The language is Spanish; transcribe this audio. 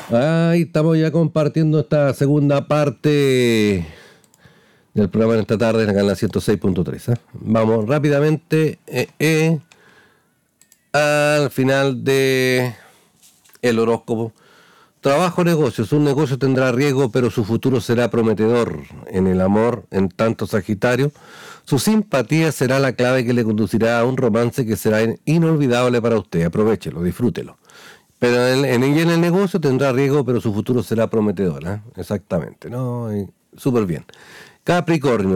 Ahí estamos ya compartiendo esta segunda parte del programa en esta tarde acá en la 106.3. Vamos rápidamente al final de el horóscopo. Trabajo, negocios. Un negocio tendrá riesgo, pero su futuro será prometedor. En el amor, en tanto Sagitario, su simpatía será la clave que le conducirá a un romance que será inolvidable para usted. Aprovéchelo, disfrútelo. Pero en el negocio tendrá riesgo, pero su futuro será prometedor. Exactamente, ¿no? Súper bien. Capricornio.